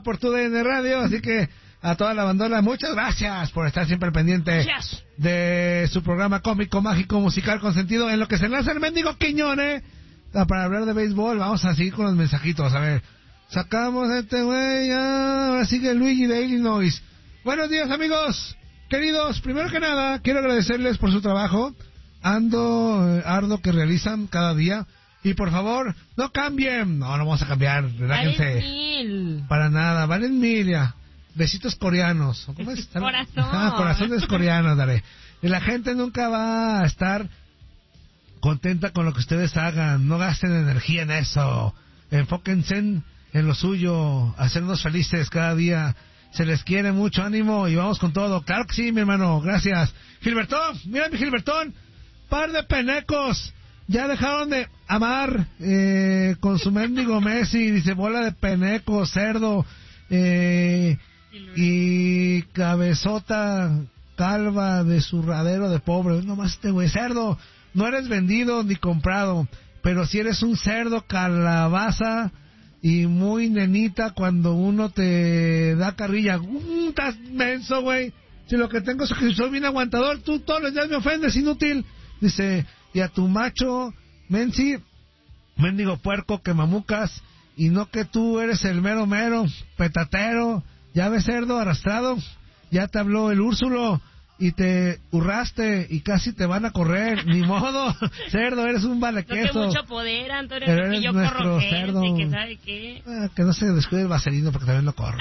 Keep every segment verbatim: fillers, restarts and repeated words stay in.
va por tu D N Radio, así que a toda la bandola, muchas gracias por estar siempre al pendiente yes. de su programa cómico, mágico, musical, con sentido, en lo que se lanza el mendigo Quiñones, para hablar de béisbol. Vamos a seguir con los mensajitos, a ver, sacamos a este güey, ya, ahora sigue Luigi de Illinois. Buenos días, amigos, queridos, primero que nada, quiero agradecerles por su trabajo, ando, eh, arduo que realizan cada día, y por favor, no cambien, no, no vamos a cambiar, relájense, valen mil, para nada, valen mil, ya. Besitos coreanos. ¿Cómo es? Corazón. Ah, corazones coreanos, daré. Y la gente nunca va a estar contenta con lo que ustedes hagan. No gasten energía en eso. Enfóquense en, en lo suyo. Hacernos felices cada día. Se les quiere mucho, ánimo y vamos con todo. Claro que sí, mi hermano. Gracias. Gilbertón, mira mi Gilbertón. Par de penecos. Ya dejaron de amar eh, con su mendigo Messi. Dice, bola de penecos, cerdo. Eh... Y cabezota calva de zurradero de pobre. Nomás este güey, cerdo, no eres vendido ni comprado, pero si eres un cerdo calabaza y muy nenita cuando uno te da carrilla. Uh, estás menso, güey. Si lo que tengo es que soy bien aguantador, tú todos los días me ofendes, inútil. Dice, y a tu macho, mensi, mendigo puerco que mamucas, y no que tú eres el mero mero, petatero. Ya ves, cerdo arrastrado, ya te habló el Úrsulo y te hurraste y casi te van a correr, ni modo, cerdo, eres un valequeso. No que mucho poder, Antonio, pero que eres yo nuestro corro cerdo. gente, que sabe qué. Ah, que no se descuide el vaselino porque también lo corro.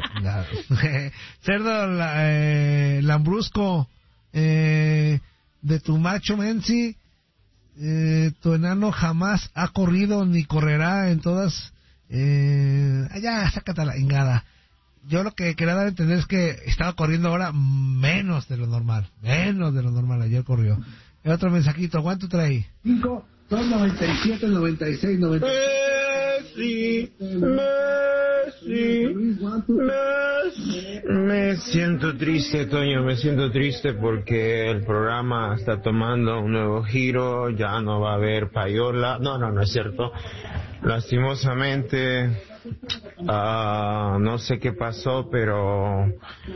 Cerdo la, eh, lambrusco, eh, de tu macho Menzi, eh, tu enano jamás ha corrido ni correrá en todas. Eh, allá, sácate la ingada. Yo lo que quería dar a entender es que estaba corriendo ahora menos de lo normal. Menos de lo normal. Ayer corrió. El otro mensajito. ¿Cuánto trae? cinco, son noventa y siete, noventa y seis, noventa y siete. Messi, Messi, Messi. Me siento triste, Toño. Me siento triste porque el programa está tomando un nuevo giro. Ya no va a haber payola. No, no, no es cierto. Lastimosamente... Uh, no sé qué pasó, pero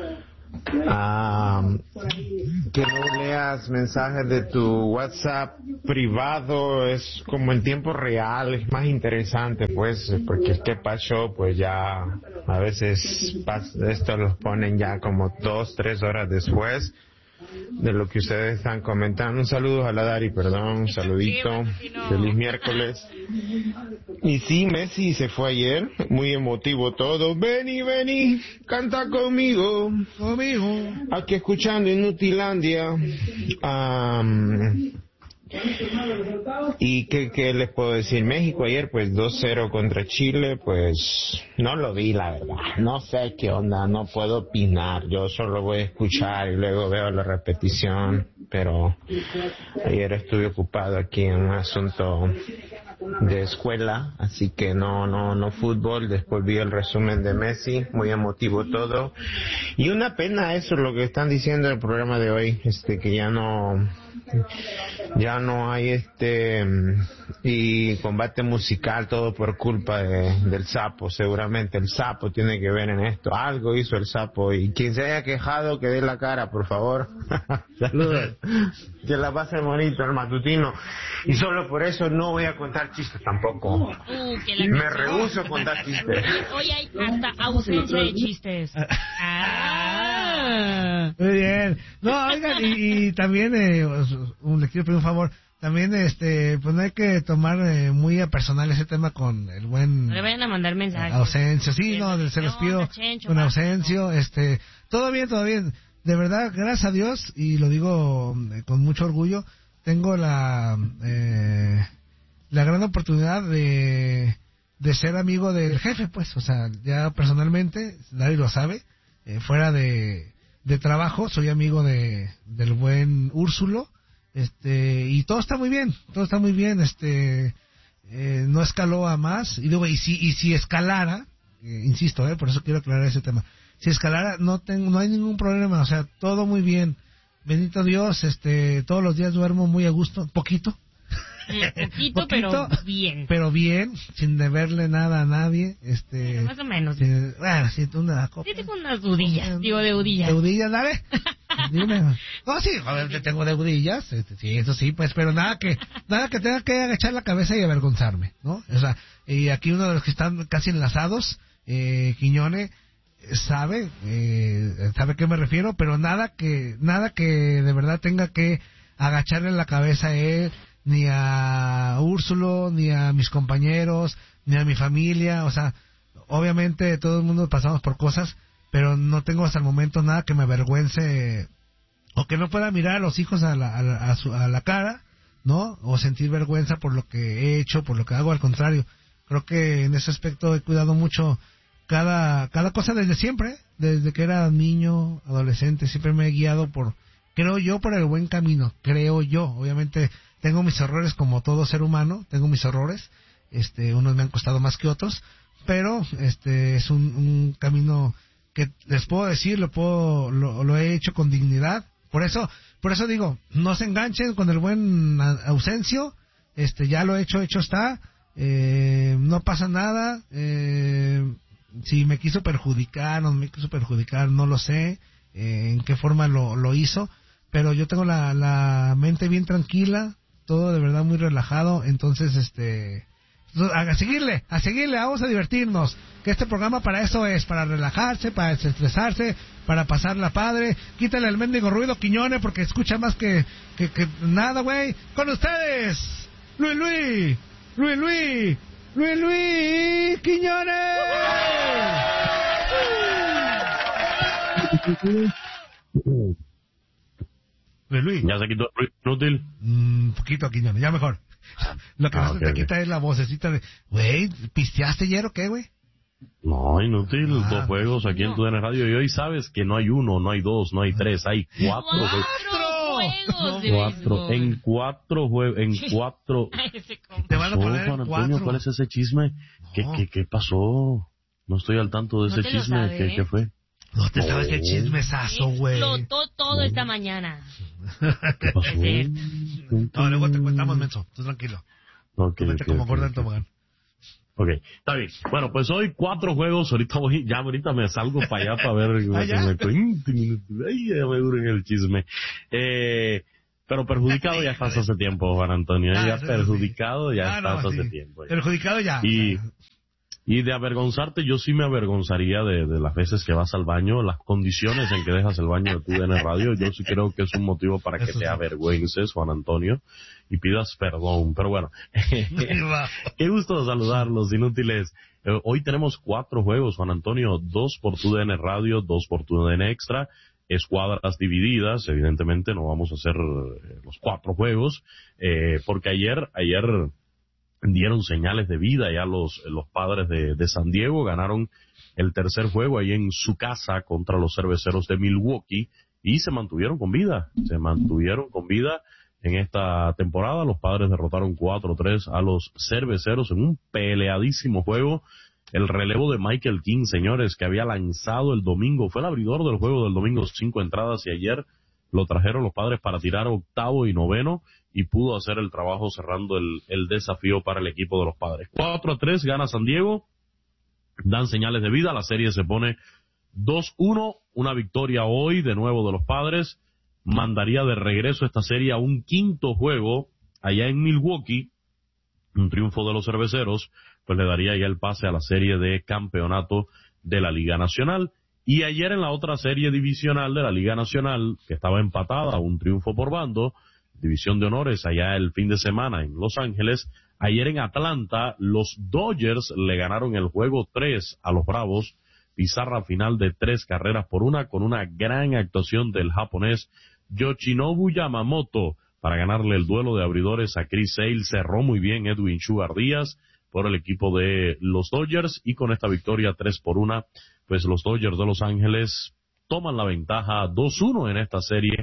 uh, que no leas mensajes de tu WhatsApp privado, es como en tiempo real, es más interesante, pues, porque este pasó, pues ya a veces esto los ponen ya como dos, tres horas después de lo que ustedes están comentando. Un saludo a la Dari, perdón, un saludito, feliz miércoles. Y sí, Messi se fue ayer, muy emotivo todo. Vení, vení, canta conmigo, conmigo, aquí escuchando Inutilandia. Um, y qué, qué les puedo decir, México ayer pues dos cero contra Chile, pues no lo vi, la verdad, no sé qué onda, no puedo opinar, yo solo voy a escuchar y luego veo la repetición, pero ayer estuve ocupado aquí en un asunto de escuela, así que no, no, no fútbol. Después vi el resumen de Messi, muy emotivo todo, y una pena eso lo que están diciendo en el programa de hoy, este que ya no ya no hay este y combate musical, todo por culpa de, del sapo. Seguramente el sapo tiene que ver en esto, algo hizo el sapo, y quien se haya quejado que dé la cara, por favor. Saludos, que la pase bonito el matutino, y solo por eso no voy a contar chistes tampoco. Uh, me rehúso a contar chistes. Hoy hay hasta ausencia de chistes. Ah, muy bien. No, oigan, y, y también eh, un, les quiero pedir un favor. También, este, pues no hay que tomar eh, muy a personal ese tema con el buen... No le vayan a mandar mensajes. Ausencio, sí, no, se los pido con Ausencio, este, todo bien, todo bien. De verdad, gracias a Dios, y lo digo eh, con mucho orgullo, tengo la, eh, la gran oportunidad de, de ser amigo del jefe, pues, o sea, ya personalmente, nadie lo sabe, eh, fuera de, de trabajo, soy amigo de, del buen Úrsulo. Este, y todo está muy bien, todo está muy bien, este, eh, no escaló a más, y luego, y si, y si escalara, eh, insisto, eh, por eso quiero aclarar ese tema, si escalara, no tengo, no hay ningún problema, o sea, todo muy bien, bendito Dios, este, todos los días duermo muy a gusto, poquito, Poquito, pero bien. Pero bien, sin deberle nada a nadie. este Sí, más o menos. sin- bueno, sí, una copa. Sí, tengo unas dudillas, digo deudillas. ¿Deudillas, dale? Dime. No, sí, obviamente tengo deudillas, este, sí, eso sí, pues, pero nada que nada que tenga que agachar la cabeza y avergonzarme, ¿no? O sea, y aquí uno de los que están casi enlazados, eh, Quiñone, sabe, eh, sabe a qué me refiero, pero nada que nada que de verdad tenga que agacharle la cabeza a él, ni a Úrsulo, ni a mis compañeros, ni a mi familia. O sea, obviamente todo el mundo pasamos por cosas, pero no tengo hasta el momento nada que me avergüence o que no pueda mirar a los hijos a la, a la, a su, a la cara, ¿no? O sentir vergüenza por lo que he hecho, por lo que hago. Al contrario, creo que en ese aspecto he cuidado mucho cada cada cosa desde siempre, desde que era niño, adolescente. Siempre me he guiado por, creo yo, por el buen camino, creo yo. Obviamente tengo mis errores como todo ser humano, tengo mis errores, este, unos me han costado más que otros, pero este es un, un camino que les puedo decir, lo puedo, lo, lo he hecho con dignidad. Por eso, por eso digo, no se enganchen con el buen Ausencio, este, ya lo he hecho, hecho está, eh, no pasa nada. eh, si me quiso perjudicar, no me quiso perjudicar, no lo sé, eh, en qué forma lo, lo hizo, pero yo tengo la, la mente bien tranquila, todo de verdad muy relajado. Entonces, este, a seguirle, a seguirle, vamos a divertirnos, que este programa para eso es, para relajarse, para desestresarse, para pasarla padre. Quítale el mendigo ruido, Quiñone, porque escucha más que, que, que nada, güey. Con ustedes, Luis Luis, Luis Luis, Luis Luis Quiñone. Luis Luis. ¿Ya se quitó el ruido inútil? Un mm, poquito, Quiñone, ya mejor. Lo que ah, no okay, se te okay. quita es la vocecita de, güey, ¿pisteaste ayer o qué, güey? No, inútil, ah, dos juegos aquí no. En tu D N Radio, y hoy sabes que no hay uno, no hay dos, no hay tres, hay cuatro. ¡Cuatro juegos de Cuatro, béisbol! en cuatro juegos, en cuatro. Te van a poner Juan en Antonio, cuatro. ¿cuál es ese chisme? No. ¿Qué, qué, ¿Qué pasó? No estoy al tanto de ¿No ese te lo chisme. sabes? ¿Qué, ¿Qué fue? No te sabes No. el chismesazo, güey. Explotó todo esta mañana. ¿Qué pasó? Es No, luego te contamos, menso. Tú tranquilo. Ok, Tú vete ok, como ok, gorda en ok. tobogán. Ok, está bien. Bueno, pues hoy cuatro juegos. Ahorita voy, ya ahorita me salgo para allá para ver. ¿Ah, ya? me, ay, ya me duren el chisme. Eh, pero perjudicado ya estás hace tiempo, Juan Antonio. Ah, ya sí, perjudicado sí. ya Ah, no, estás hace sí. tiempo. ya. Perjudicado ya. Y, y de avergonzarte, yo sí me avergonzaría de, de las veces que vas al baño, las condiciones en que dejas el baño de tu D N Radio. Yo sí creo que es un motivo para que Eso te sí. avergüences, Juan Antonio, y pidas perdón. Pero bueno, Va. qué gusto saludarlos, inútiles. Eh, hoy tenemos cuatro juegos, Juan Antonio, dos por tu D N Radio, dos por tu D N Extra, escuadras divididas. Evidentemente no vamos a hacer eh, los cuatro juegos, eh, porque ayer, ayer dieron señales de vida ya los, los Padres de, de San Diego, ganaron el tercer juego ahí en su casa contra los Cerveceros de Milwaukee y se mantuvieron con vida, se mantuvieron con vida en esta temporada. Los Padres derrotaron cuatro tres a los Cerveceros en un peleadísimo juego. El relevo de Michael King, señores, que había lanzado el domingo, fue el abridor del juego del domingo, cinco entradas, y ayer lo trajeron los Padres para tirar octavo y noveno y pudo hacer el trabajo cerrando el, el desafío para el equipo de los Padres. cuatro a tres gana San Diego, dan señales de vida, la serie se pone dos uno, una victoria hoy de nuevo de los Padres, mandaría de regreso esta serie a un quinto juego allá en Milwaukee, un triunfo de los Cerveceros, pues le daría ya el pase a la serie de campeonato de la Liga Nacional. Y ayer en la otra serie divisional de la Liga Nacional, que estaba empatada, un triunfo por bando, división de honores allá el fin de semana en Los Ángeles, ayer en Atlanta, los Dodgers le ganaron el juego tres a los Bravos, pizarra final de tres carreras por una, con una gran actuación del japonés Yoshinobu Yamamoto para ganarle el duelo de abridores a Chris Sale. Cerró muy bien Edwin Sugar Díaz por el equipo de los Dodgers, y con esta victoria tres por una, pues los Dodgers de Los Ángeles toman la ventaja dos uno en esta serie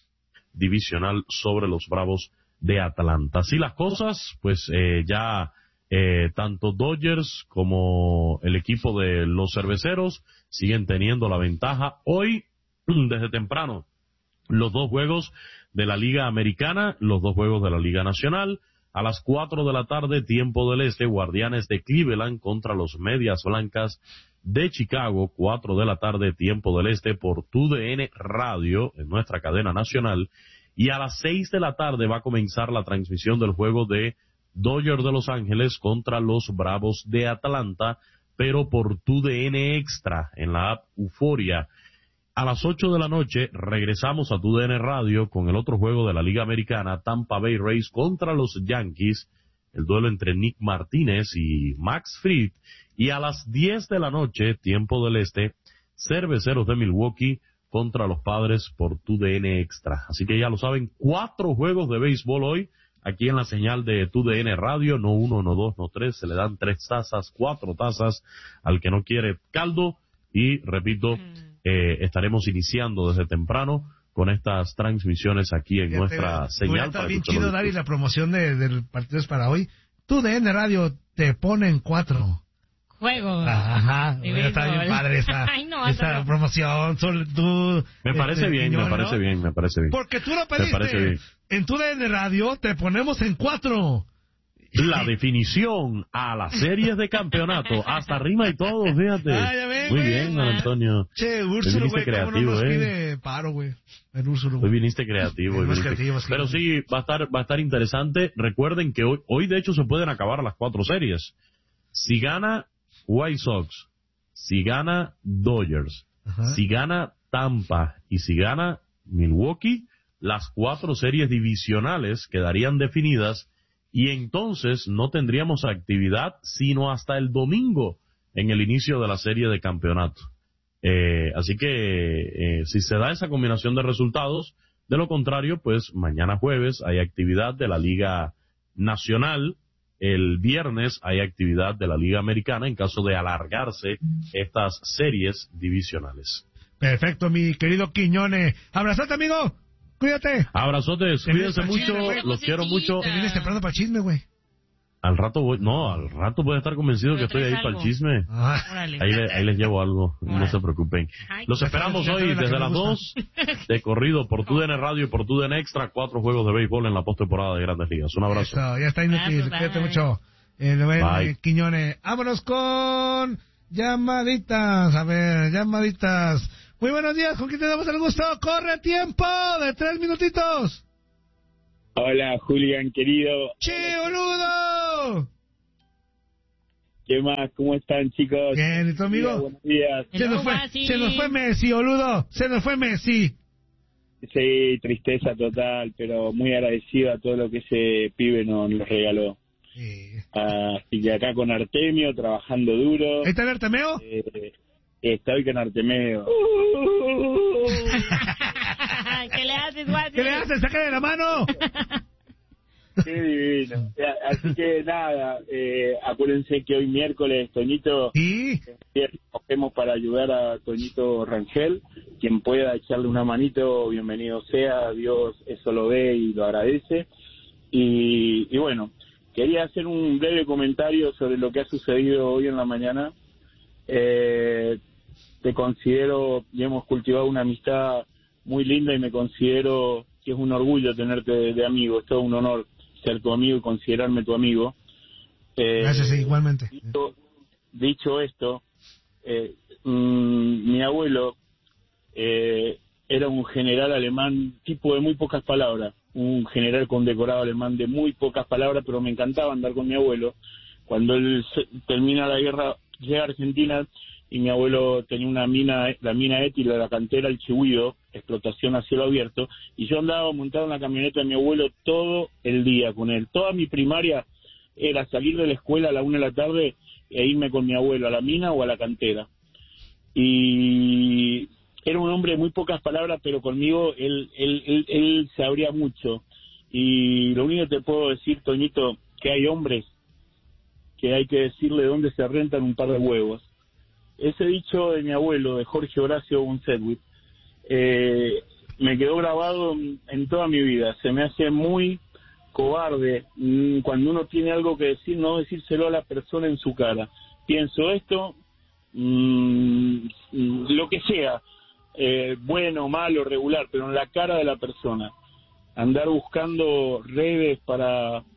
divisional sobre los Bravos de Atlanta. Así las cosas, pues eh, ya eh, tanto Dodgers como el equipo de los Cerveceros siguen teniendo la ventaja. Hoy, desde temprano, los dos juegos de la Liga Americana, los dos juegos de la Liga Nacional. A las cuatro de la tarde, tiempo del este, Guardianes de Cleveland contra los Medias Blancas de Chicago, cuatro de la tarde, tiempo del este, por T U D N Radio, en nuestra cadena nacional. Y a las seis de la tarde va a comenzar la transmisión del juego de Dodgers de Los Ángeles contra los Bravos de Atlanta, pero por T U D N Extra, en la app Euforia. A las ocho de la noche regresamos a T U D N Radio con el otro juego de la Liga Americana, Tampa Bay Rays contra los Yankees, el duelo entre Nick Martínez y Max Fried. Y a las diez de la noche, tiempo del este, Cerveceros de Milwaukee contra los Padres por T U D N Extra. Así que ya lo saben, cuatro juegos de béisbol hoy, aquí en la señal de T U D N Radio, no uno, no dos, no tres, se le dan tres tazas, cuatro tazas al que no quiere caldo. Y repito, eh, estaremos iniciando desde temprano con estas transmisiones aquí en Fíjate, nuestra señal. Está bien chido, Dari, la promoción de, del partido es para hoy. T U D N Radio te pone en cuatro juegos. Ajá, está bien padre esa, Ay, no, esa no. promoción. Sol, tú, Me parece este, bien, señor, me parece ¿no? bien, me parece bien. Porque tú lo Me parece pediste. bien. En T U D N Radio te ponemos en cuatro. La definición a las series de campeonato, hasta rima y todo, fíjate. Ah, ya ven, Muy güey. bien, don Antonio. Che, Hoy Úrsulo, viniste güey, cómo no creativo, nos eh. pide paro, güey. El Úrsulo. Hoy viniste creativo. hoy Más viniste- creativos, sí. Pero sí, va a estar, va a estar interesante. Recuerden que hoy, hoy de hecho se pueden acabar las cuatro series. Si gana White Sox, si gana Dodgers, Ajá. si gana Tampa y si gana Milwaukee, las cuatro series divisionales quedarían definidas y entonces no tendríamos actividad sino hasta el domingo en el inicio de la serie de campeonato. Eh, así que eh, si se da esa combinación de resultados, de lo contrario, pues mañana jueves hay actividad de la Liga Nacional, el viernes hay actividad de la Liga Americana en caso de alargarse estas series divisionales. Perfecto, mi querido Quiñones. Abrazate, amigo. Cuídate. Abrazotes, Te cuídense vienes mucho, para Chile, los quiero mucho. Te vienes temprano para el chisme, güey. Al rato voy, no, al rato voy a estar convencido que estoy ahí para el chisme. Ah, Órale. Ahí, le- ahí les llevo algo, no Órale. se preocupen. Ay, Los qué esperamos padre, hoy la que desde me las gusta. dos de corrido por T U D N Radio y por T U D N Extra, cuatro juegos de béisbol en la postemporada de Grandes Ligas. Un abrazo. eso, ya está inútil. Abrazo, Cuídate bye. mucho. El buen Bye. eh, Quiñones. Vámonos con llamaditas. A ver, llamaditas. Muy buenos días. ¿Con quién te damos el gusto? ¡Corre tiempo de tres minutitos! Hola, Julián, querido. ¡Che, boludo! ¿Qué más? ¿Cómo están, chicos? Bien, ¿y tu amigo? Buenos días. Se nos Hello, fue, Basi. se nos fue Messi, boludo. Se nos fue Messi. Sí, tristeza total, pero muy agradecido a todo lo que ese pibe nos, nos regaló. Sí. Así que acá con Artemio, trabajando duro. ¿Ahí está el Artemeo? Eh, estoy con Artemio. ¿Qué le haces, Guasi? ¿Qué le haces? ¡Sácale la mano! Qué divino. Así que nada, eh, acuérdense que hoy miércoles, Toñito, ¿Y? cogemos para ayudar a Toñito Rangel. Quien pueda echarle una manito, bienvenido sea. Dios eso lo ve y lo agradece. Y, y bueno, quería hacer un breve comentario sobre lo que ha sucedido hoy en la mañana. Eh, te considero, y hemos cultivado una amistad muy linda y me considero que es un orgullo tenerte de, de amigo. Es todo un honor ser tu amigo y considerarme tu amigo. Eh, Gracias, sí, igualmente. Dicho, dicho esto, eh, mm, mi abuelo eh, era un general alemán, tipo de muy pocas palabras, un general condecorado alemán de muy pocas palabras, pero me encantaba andar con mi abuelo. Cuando él se, termina la guerra, llega a Argentina y mi abuelo tenía una mina, la mina Étila, la cantera El Chihuido, explotación a cielo abierto, y yo andaba montado en la camioneta de mi abuelo todo el día con él. Toda mi primaria era salir de la escuela a la una de la tarde e irme con mi abuelo a la mina o a la cantera. Y era un hombre de muy pocas palabras, pero conmigo él, él, él, él se abría mucho. Y lo único que te puedo decir, Toñito, que hay hombres que hay que decirle dónde se rentan un par de huevos. Ese dicho de mi abuelo, de Jorge Horacio von Sedgwick, eh, me quedó grabado en, en toda mi vida. Se me hace muy cobarde mmm, cuando uno tiene algo que decir, no decírselo a la persona en su cara. Pienso esto, mmm, lo que sea, eh, bueno, malo, regular, pero en la cara de la persona. Andar buscando redes para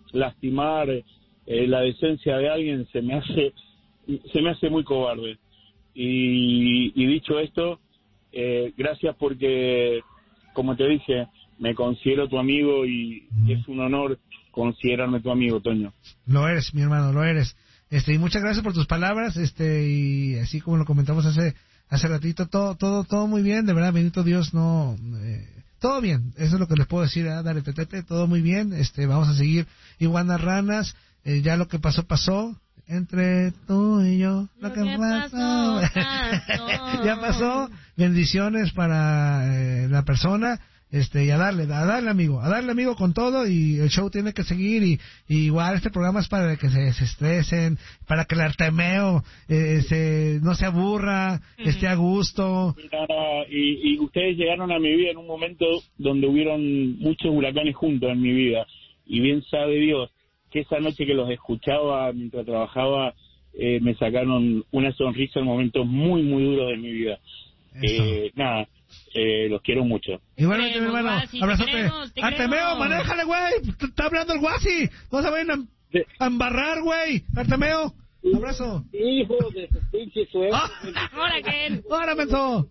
lastimar eh, la decencia de alguien se me hace se me hace muy cobarde. Y, y dicho esto, eh, gracias porque, como te dije, me considero tu amigo y, y es un honor considerarme tu amigo, Toño. Lo eres, mi hermano, lo eres. Este, y muchas gracias por tus palabras, este, y así como lo comentamos hace hace ratito, todo todo todo muy bien, de verdad, bendito Dios, no eh, todo bien, eso es lo que les puedo decir, ¿eh? Dale, tetete, todo muy bien, este, vamos a seguir iguanas ranas, eh, ya lo que pasó, pasó, entre tú y yo, lo, lo que, que pasó, pasó. Ya pasó, bendiciones para eh, la persona. Este, y a darle, a darle amigo, a darle amigo con todo, y el show tiene que seguir, y, y igual este programa es para que se, se estresen, para que el Artemeo eh, se, no se aburra, uh-huh. esté a gusto. Y, y ustedes llegaron a mi vida en un momento donde hubieron muchos huracanes juntos en mi vida, y bien sabe Dios que esa noche que los escuchaba mientras trabajaba, eh, me sacaron una sonrisa en momentos muy, muy duros de mi vida. Eh, nada. Eh, los quiero mucho. Igualmente, mi hermano. Guasi, abrazote. Artemeo, manéjale, güey. Está hablando el Guasi. No se vayan a, a embarrar, güey. Artemeo, abrazo. Hijo de su pinche suerte. Ahora, ¿qué? Ahora, menso.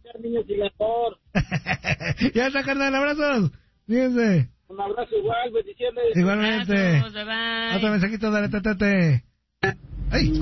Ya está, carnal. Abrazos. Fíjense. Un abrazo igual, bendiciones. Igualmente. Abrazos, bye bye. Otro mensajito, dale, tatate. ¡Ay!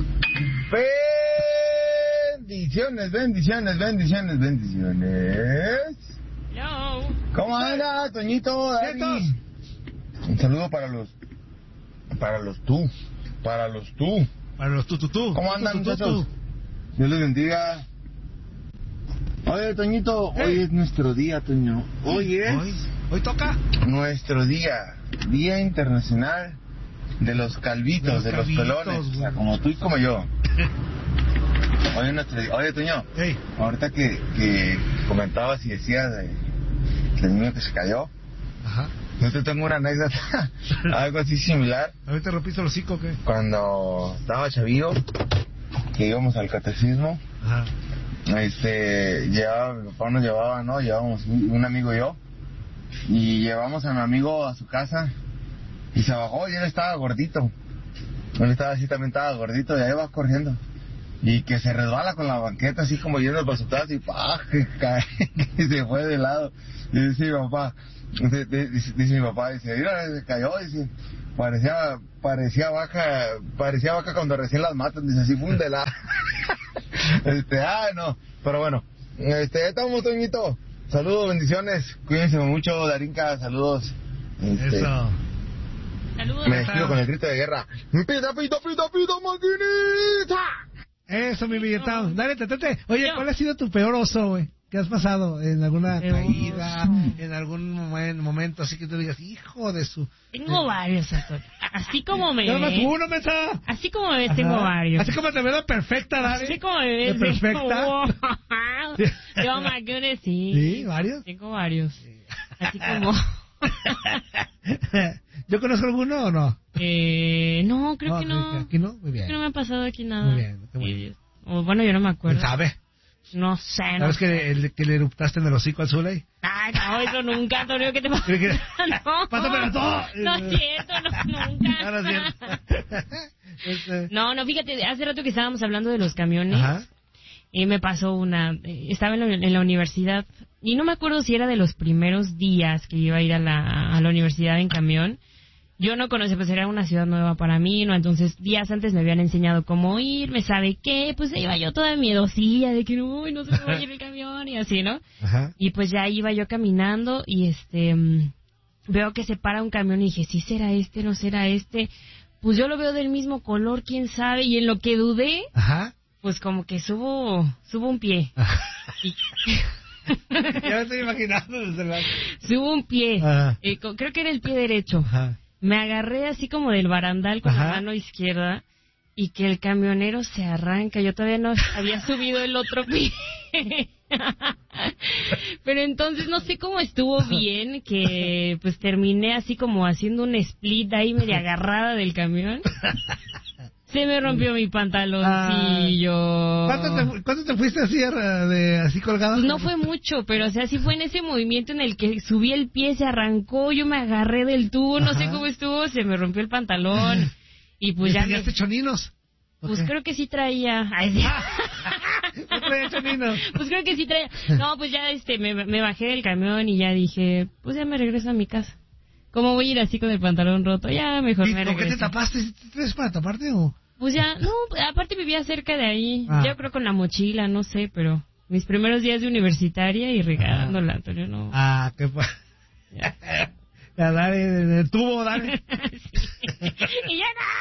Bendiciones, bendiciones, bendiciones, bendiciones. Hello. ¿Cómo anda, Toñito? Dani? Un saludo para los, para los tú, para los tú. Para los tú, tú, tú. ¿Cómo andan, muchachos? Dios les bendiga. Oye, Toñito, hey. Hoy es nuestro día, Toño. Hoy es... ¿Hoy? ¿Hoy toca? Nuestro día, Día Internacional de los Calvitos, de los, de los pelones. O sea, como tú y como yo. Oye, nuestro, oye, Toño, hey. Ahorita que, que comentabas y decías de, del niño que se cayó, ajá. Yo te tengo una anécdota, algo así similar. ¿Ahorita rompiste el hocico o qué? Cuando estaba chavillo, que íbamos al catecismo, ajá. Este, llevaba, mi papá nos llevaba, ¿no? Llevábamos un amigo y yo, y llevamos a mi amigo a su casa, y se bajó y él estaba gordito. Él estaba así, también estaba gordito, y ahí va corriendo. Y que se resbala con la banqueta así como lleno de bazotadas y ¡pah! Que cae, que se fue de lado. Y dice mi papá, dice, dice, dice mi papá, dice, mira, se cayó, dice, parecía, parecía vaca, parecía vaca cuando recién las matan, dice, así fue de lado. Este, ah, no, pero bueno, este, estamos, Toñito. Saludos, bendiciones, cuídense mucho, Darinka, saludos. Este, Eso. Saludos. Me despido con el grito de guerra. ¡Pita, pita, pita, pita, maquinita! Eso, mi billetón. Dale, tetete. Oye, ¿cuál ha sido tu peor oso, güey? ¿Qué has pasado? ¿En alguna peor caída? Oso. ¿En algún momen, momento así que tú digas, hijo de su... Tengo eh. varios, así como me ves. Nada más uno, mensa. Así como me ves, tengo varios. Así como te veo perfecta, Dale. Así como me ves. Perfecta. Yo, my goodness, sí. ¿Sí? ¿Varios? Tengo varios. Sí. Así como... ¿Yo conozco alguno o no? Eh, no, creo no, que no. ¿Aquí no? Muy bien. Creo que no me ha pasado aquí nada. Muy bien. Muy bien. O, bueno, yo no me acuerdo. ¿Sabe? No sé, no ¿Sabes sé. que, el, que le eruptaste en el hocico al Zuley? Ay, no, eso nunca, Antonio, ¿qué te pasa? No. Pásame todo. No es cierto, no, nunca. No, no es cierto. este... No, no, fíjate, hace rato que estábamos hablando de los camiones. Ajá. Y me pasó una, estaba en la, en la universidad, y no me acuerdo si era de los primeros días que iba a ir a la, a la universidad en camión. Yo no conocía, pues era una ciudad nueva para mí, ¿no? Entonces, días antes me habían enseñado cómo ir, me sabe qué, pues iba yo toda miedosilla de que no, no sé cómo va a ir el camión y así, ¿no? Ajá. Y pues ya iba yo caminando y este, um, veo que se para un camión y dije, ¿sí será este, no será este? Pues yo lo veo del mismo color, quién sabe, y en lo que dudé, ajá, pues como que subo, subo un pie. Y... ya me estoy imaginando desde la... Subo un pie, eh, creo que era el pie derecho. Ajá. Me agarré así como del barandal con ajá, la mano izquierda y que el camionero se arranca. Yo todavía no había subido el otro pie. Pero entonces no sé cómo estuvo bien que pues terminé así como haciendo un split ahí media agarrada del camión. Se me rompió mi pantaloncillo. Ah, ¿Cuánto te, ¿Cuánto te fuiste así, de, así colgado? Pues no fue mucho, pero o sea, sí fue en ese movimiento en el que subí el pie, se arrancó, yo me agarré del tubo, no Ajá. sé cómo estuvo, se me rompió el pantalón. Y pues ¿Y ya tenías me... choninos? Pues okay. creo que sí traía. Ay, sí. ¿No traía choninos? Pues creo que sí traía. No, pues ya este me, me bajé del camión y ya dije, pues ya me regreso a mi casa. ¿Cómo voy a ir así con el pantalón roto? Ya mejor ¿Y me regreso. ¿Por qué te tapaste? ¿Te traes para taparte o...? Pues ya, no, aparte vivía cerca de ahí. Ah. Yo creo con la mochila, no sé, pero mis primeros días de universitaria y regalándola, ah. Antonio, no. Ah, qué pa... Ya, ya dale, el tubo, dale. Sí. Y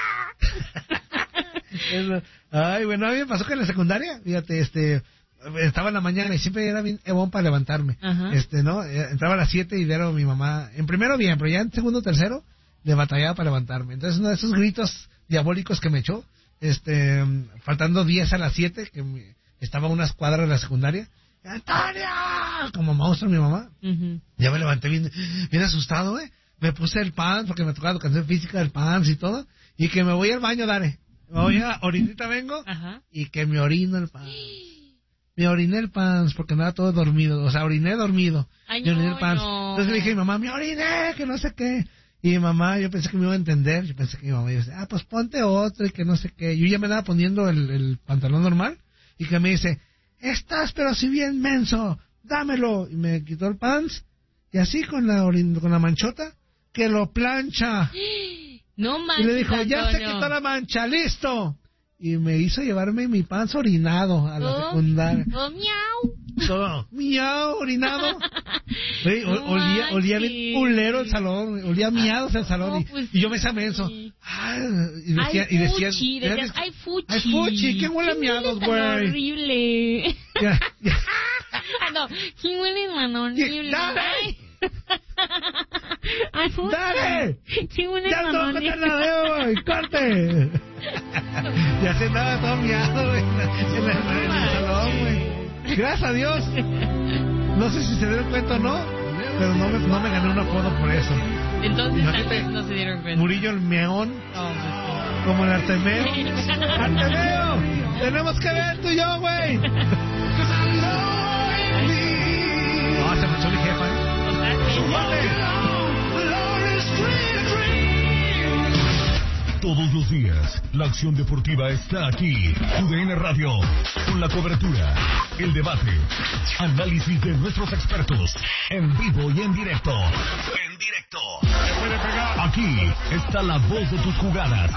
ya no. Ay, bueno, a mí me pasó que en la secundaria, fíjate, este... estaba en la mañana y siempre era bien ebón para levantarme. Ajá. Este, ¿no? Entraba a las siete y era mi mamá. En primero bien, pero ya en segundo, tercero, le batallaba para levantarme. Entonces, uno de esos gritos diabólicos que me echó, este, faltando diez a las siete, que me, estaba a unas cuadras de la secundaria. ¡Antonia! Como monstruo mi mamá. Uh-huh. Ya me levanté bien, bien asustado, ¿eh? Me puse el pants, porque me tocaba la educación física del pants y todo. Y que me voy al baño, dale. Me voy a orinita, vengo. Ajá. Y que me orino el pants. Me oriné el pants porque andaba todo dormido. O sea, oriné dormido. Ay, me oriné no, el pants. No. Entonces le dije a mi mamá, me oriné, que no sé qué. Y mi mamá, yo pensé que me iba a entender. Yo pensé que mi mamá iba a decir, ah, pues ponte otro y que no sé qué. Yo ya me andaba poniendo el, el pantalón normal. Y que me dice, estás pero si bien menso, dámelo. Y me quitó el pants. Y así con la, orin- con la manchota, que lo plancha. No manches, y le dijo, Antonio. ya se quitó la mancha, listo. Y me hizo llevarme mi pants orinado a la oh, secundaria. Oh, miau. Todo, miau, orinado. Sí, no olía, olía bien culero el salón, olía miados el salón. No, y, pues y yo me llamé eso. Ay, y decía, ay, y decía, fuchi, decías, ay, fuchi. Ay, fuchi, ¿quién huele a miados, güey? Horrible. Ya, ya. Ah, no, ¿quién huele tan horrible? ¡Dale! Ay, fuchi. ¡Dale! ¿Quién huele ¡Ya tan no, horrible? ¡Ya no, güey! ¡Corte! Ya se andaba todo miado, güey, en, en, en el salón, güey. Gracias a Dios. No sé si se dieron cuenta o no, pero no me, no me gané un apodo por eso. Entonces tal vez no se dieron cuenta. Murillo el Meón. Oh, pues, como el Artemeo. ¡Artemeo! ¡Tenemos que ver tú y yo, güey! No, se me echó mi jefa, ¿eh? ¡Súbale! Todos los días, la acción deportiva está aquí. U D N Radio, con la cobertura, el debate, análisis de nuestros expertos, en vivo y en directo. En directo. Aquí está la voz de tus jugadas.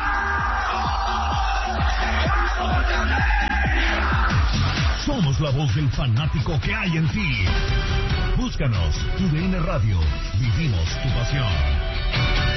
Somos la voz del fanático que hay en ti. Búscanos, U D N Radio, vivimos tu pasión.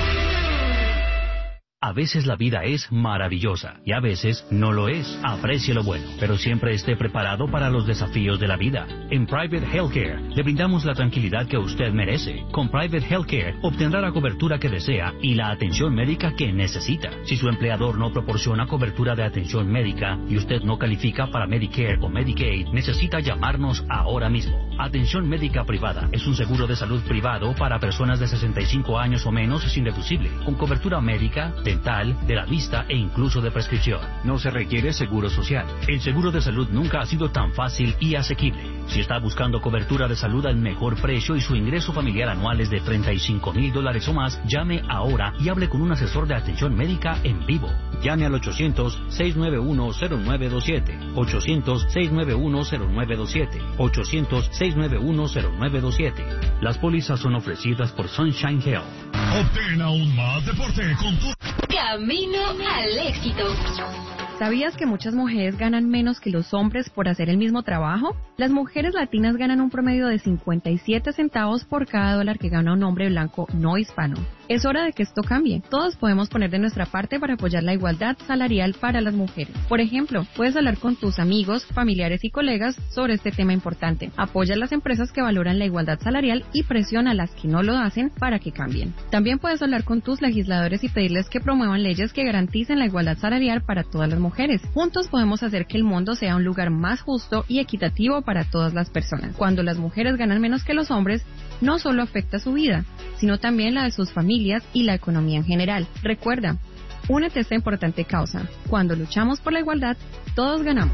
A veces la vida es maravillosa y a veces no lo es. Aprecie lo bueno, pero siempre esté preparado para los desafíos de la vida. En Private Healthcare le brindamos la tranquilidad que usted merece. Con Private Healthcare obtendrá la cobertura que desea y la atención médica que necesita. Si su empleador no proporciona cobertura de atención médica y usted no califica para Medicare o Medicaid, necesita llamarnos ahora mismo. Atención médica privada es un seguro de salud privado para personas de sesenta y cinco años o menos sin deducible, con cobertura médica, dental, de la vista e incluso de prescripción. No se requiere seguro social. El seguro de salud nunca ha sido tan fácil y asequible. Si está buscando cobertura de salud al mejor precio y su ingreso familiar anual es de treinta y cinco mil dólares o más, llame ahora y hable con un asesor de atención médica en vivo. Llame al ochocientos, seis nueve uno, cero nueve dos siete. ochocientos, seis nueve uno, cero nueve dos siete. ochocientos, seis nueve uno, cero nueve dos siete. Las pólizas son ofrecidas por Sunshine Health. Obtén aún más deporte con tu... Camino al éxito. ¿Sabías que muchas mujeres ganan menos que los hombres por hacer el mismo trabajo? Las mujeres latinas ganan un promedio de cincuenta y siete centavos por cada dólar que gana un hombre blanco no hispano. Es hora de que esto cambie. Todos podemos poner de nuestra parte para apoyar la igualdad salarial para las mujeres. Por ejemplo, puedes hablar con tus amigos, familiares y colegas sobre este tema importante. Apoya a las empresas que valoran la igualdad salarial y presiona a las que no lo hacen para que cambien. También puedes hablar con tus legisladores y pedirles que promuevan leyes que garanticen la igualdad salarial para todas las mujeres. Juntos podemos hacer que el mundo sea un lugar más justo y equitativo para todas las personas. Cuando las mujeres ganan menos que los hombres, no solo afecta su vida, sino también la de sus familias y la economía en general. Recuerda, Únete a esta importante causa. Cuando luchamos por la igualdad, todos ganamos.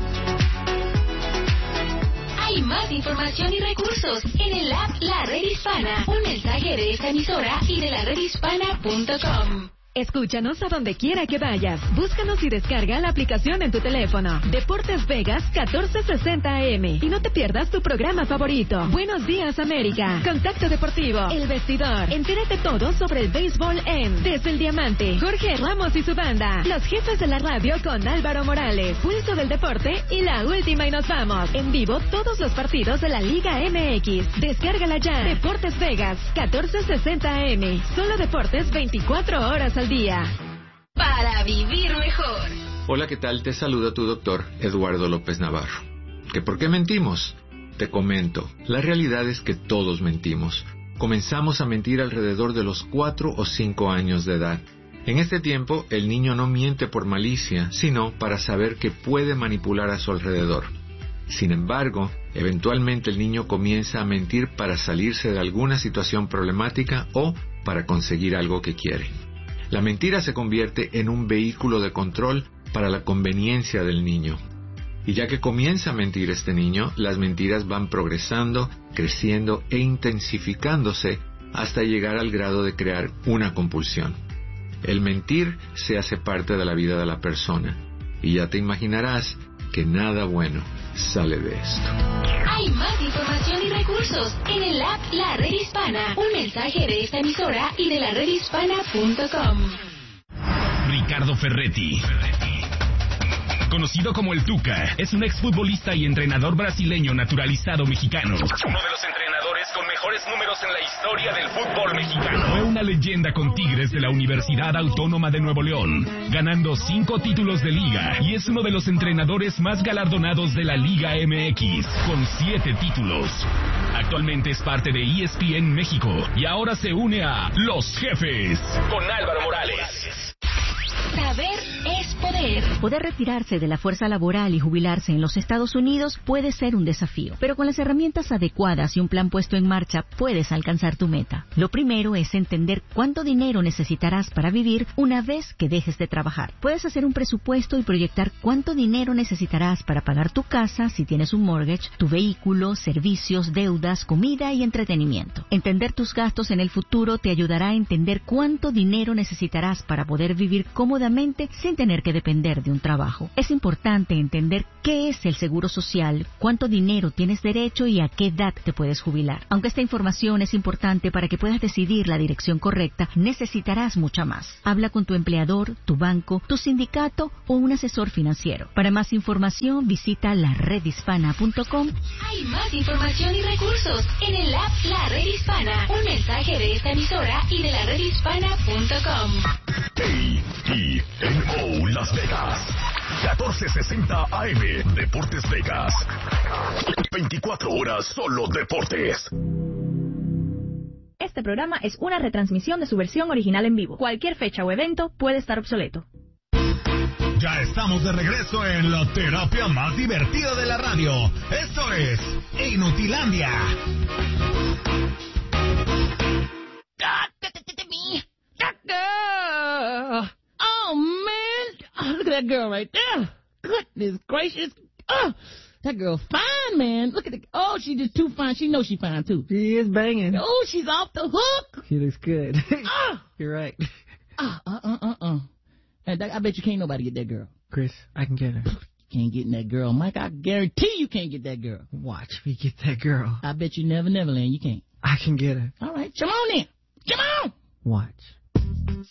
Hay más información y recursos en el app La Red Hispana. Un mensaje de esta emisora y de la red hispana punto com. Escúchanos a donde quiera que vayas. Búscanos y descarga la aplicación en tu teléfono. Deportes Vegas catorce sesenta A M. Y no te pierdas tu programa favorito. Buenos días, América. Contacto Deportivo. El Vestidor. Entérate todo sobre el béisbol en Desde el Diamante. Jorge Ramos y su banda. Los jefes de la radio con Álvaro Morales. Pulso del Deporte y la última y nos vamos. En vivo todos los partidos de la Liga M X. Descárgala ya. Deportes Vegas catorce sesenta A M. Solo deportes veinticuatro horas al día. Para vivir mejor. Hola, ¿qué tal? Te saluda tu doctor, Eduardo López Navarro. ¿Que por qué mentimos? Te comento, la realidad es que todos mentimos. Comenzamos a mentir alrededor de los cuatro o cinco años de edad. En este tiempo, el niño no miente por malicia, sino para saber que puede manipular a su alrededor. Sin embargo, eventualmente el niño comienza a mentir para salirse de alguna situación problemática o para conseguir algo que quiere. La mentira se convierte en un vehículo de control para la conveniencia del niño. Y ya que comienza a mentir este niño, las mentiras van progresando, creciendo e intensificándose hasta llegar al grado de crear una compulsión. El mentir se hace parte de la vida de la persona, y ya te imaginarás que nada bueno sale de esto. Hay más información y recursos en el app La Red Hispana. Un mensaje de esta emisora y de la red hispana punto com. Ricardo Ferretti, conocido como el Tuca, es un exfutbolista y entrenador brasileño naturalizado mexicano. Uno de los entrenadores con mejores números en la historia del fútbol mexicano. Fue una leyenda con Tigres de la Universidad Autónoma de Nuevo León, ganando cinco títulos de liga, y es uno de los entrenadores más galardonados de la Liga M X, con siete títulos. Actualmente es parte de E S P N México y ahora se une a Los Jefes con Álvaro Morales. Saber es poder. Poder retirarse de la fuerza laboral y jubilarse en los Estados Unidos puede ser un desafío, pero con las herramientas adecuadas y un plan puesto en marcha puedes alcanzar tu meta. Lo primero es entender cuánto dinero necesitarás para vivir una vez que dejes de trabajar. Puedes hacer un presupuesto y proyectar cuánto dinero necesitarás para pagar tu casa si tienes un mortgage, tu vehículo, servicios, deudas, comida y entretenimiento. Entender tus gastos en el futuro te ayudará a entender cuánto dinero necesitarás para poder vivir cómodamente sin tener que depender de un trabajo. Es importante entender qué es el seguro social, cuánto dinero tienes derecho y a qué edad te puedes jubilar. Aunque esta información es importante para que puedas decidir la dirección correcta, necesitarás mucha más. Habla con tu empleador, tu banco, tu sindicato o un asesor financiero. Para más información, visita la red hispana punto com. Hay más información y recursos en el app La Red Hispana. Un mensaje de esta emisora y de la red hispana punto com. A E N O Las Vegas, catorce sesenta A M, Deportes Vegas. veinticuatro horas solo deportes. Este programa es una retransmisión de su versión original en vivo. Cualquier fecha o evento puede estar obsoleto. Ya estamos de regreso en la terapia más divertida de la radio. Esto es Inutilandia. Oh, man. Oh, look at that girl right there. Goodness gracious. Oh, that girl fine, man. Look at the... Oh, she's just too fine. She knows she's fine, too. She is banging. Oh, she's off the hook. She looks good. Oh. You're right. Oh, uh, uh, uh, uh. And that, I bet you can't nobody get that girl. Chris, I can get her. You can't get in that girl. Mike, I guarantee you can't get that girl. Watch me get that girl. I bet you never, never land. You can't. I can get her. All right. Come on, then. Come on. Watch.